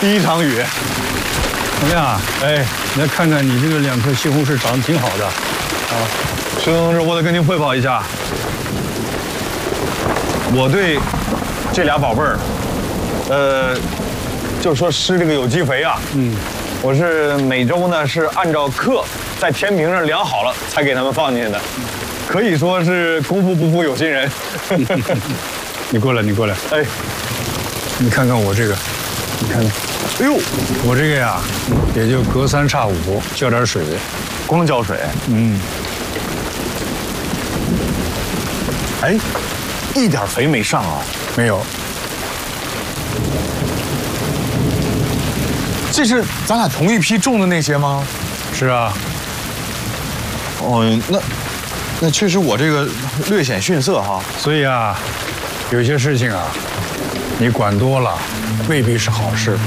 第一场雨，怎么样？哎，你来看看你这个2颗西红柿长得挺好的，啊，徐同志，我得跟您汇报一下，我对这俩宝贝儿，就说施这个有机肥啊，我是每周呢是按照克在天平上量好了才给他们放进去的，可以说是功夫不负有心人。你过来，你过来，哎，你看看我这个，你看看，哎呦，我这个呀，也就隔3差5浇点水，光浇水，哎，一点肥没上啊？没有。 这是咱俩同一批种的那些吗？ 是啊。 哦，那确实我这个略显逊色哈。 所以啊，有些事情啊，你管多了未必是好事。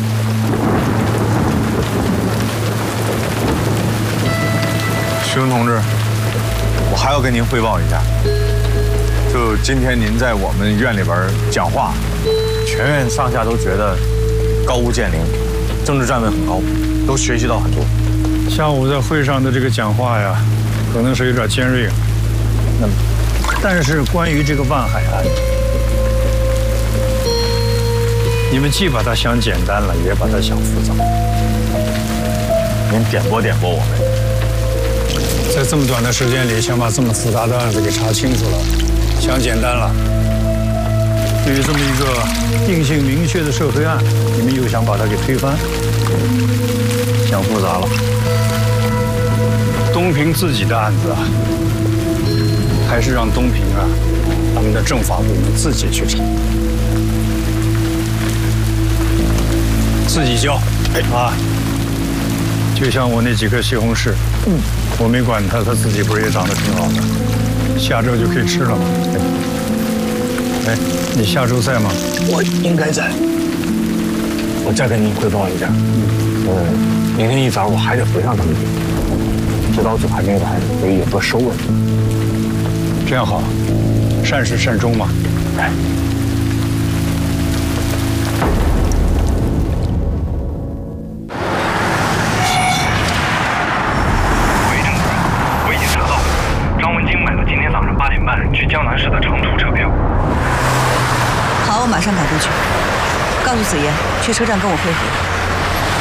徐文同志，我还要跟您汇报一下，就今天您在我们院里边讲话，全院上下都觉得高屋建瓴，政治站位很高，都学习到很多。 下午在会上的这个讲话呀，可能是有点尖锐，但是关于这个万海案，你们既把它想简单了，也把它想复杂。 您点拨点拨我们。 在这么短的时间里，想把这么复杂的案子给查清楚了，想简单了。对于这么一个定性明确的涉黑案，你们又想把它给推翻，想复杂了。东平自己的案子啊，还是让东平啊，他们的政法部门自己去查，自己交，啊。就像我那几颗西红柿，我没管它，它自己不是也长得挺好的，下周就可以吃了吗？哎，你下周在吗？ 我应该在。我再跟您汇报一下，明天一早我还得回上他们这，指导组还没来，所以有个收尾。 这样好，善始善终嘛。 哎。 去江南市的长途车票。 好，我马上赶过去。告诉子妍，去车站跟我会合。